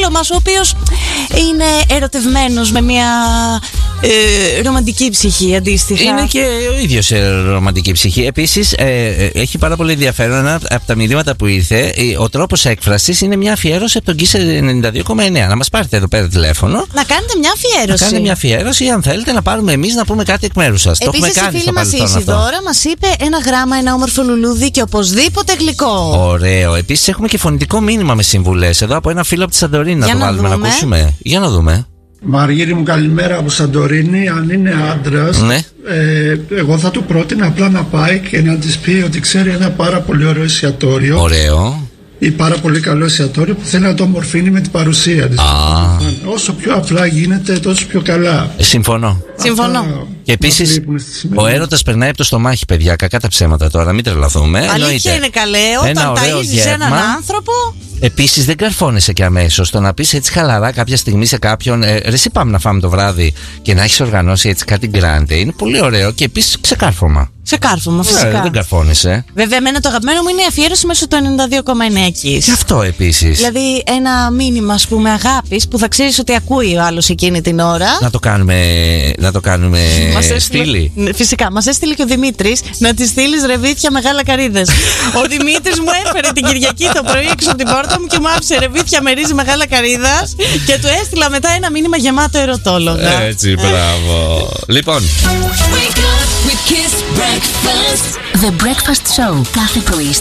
φίλο μας ο οποίος είναι ερωτευμένος με μια ρομαντική ψυχή αντίστοιχα. Είναι και ο ίδιος ρομαντική ψυχή. Επίσης έχει πάρα πολύ ενδιαφέρον ένα από τα μηνύματα που ήρθε. Ο τρόπος έκφρασης είναι μια αφιέρωση από τον Kiss 92,9. Να μας πάρετε εδώ πέρα τηλέφωνο. Να κάνετε μια αφιέρωση. Να κάνετε μια αφιέρωση ή αν θέλετε να πάρουμε εμείς να πούμε κάτι εκ μέρους σας. Επίσης, το έχουμε κάνει στο παρελθόν. Η Ισιδώρα μας είπε ένα γράμμα, ένα όμορφο λουλούδι και οπωσδήποτε γλυκό. Ωραίο. Επίσης έχουμε και φωνητικό μήνυμα με συμβουλές εδώ από ένα φίλο από τη Σαντορίνη. Να το βάλουμε να ακούσουμε. Για να δούμε. Μαργύρη μου, καλημέρα από Σαντορίνη. Αν είναι άντρας, ναι. Εγώ θα του πρότεινα απλά να πάει και να της πει ότι ξέρει ένα πάρα πολύ ωραίο εστιατόριο. Ωραίο. Ή πάρα πολύ καλό εστιατόριο που θέλει να το ομορφύνει με την παρουσία της. Όσο πιο απλά γίνεται, τόσο πιο καλά. Συμφωνώ. Και επίσης, ο έρωτας περνάει από το στομάχι, παιδιά. Κακά τα ψέματα τώρα, μην τρελαθούμε. Αλήθεια είναι καλέ, όταν ταΐζεις έναν άνθρωπο. Επίσης, δεν καρφώνεσαι και αμέσως. Το να πεις έτσι χαλαρά κάποια στιγμή σε κάποιον, ρε, εσύ πάμε να φάμε το βράδυ και να έχεις οργανώσει έτσι κάτι γκράντε. Είναι πολύ ωραίο και επίσης ξεκάρφωμα. Ξεκάρφωμα, φυσικά. Δεν καρφώνεσαι. Βέβαια, εμένα το αγαπημένο μου είναι η αφιέρωση μέσω του 92,9 εκεί. Και αυτό επίσης. Δηλαδή, ένα μήνυμα, ας πούμε, αγάπης που θα ξέρεις ότι ακούει ο άλλος εκείνη την ώρα. Να το κάνουμε στήλη. Φυσικά, μας έστειλε και ο Δημήτρης να τη στείλεις ρεβίθια με γάλα-καρύδες. Ο Δημήτρης μου έφερε την Κυριακή το πρωί έξω από την πόρτα μου και μου άφησε ρεβίθια με ρύζι με γάλα-καρύδας και του έστειλα μετά ένα μήνυμα γεμάτο ερωτόλογα. Έτσι, μπράβο. Λοιπόν. The Breakfast Show κάθε πρωί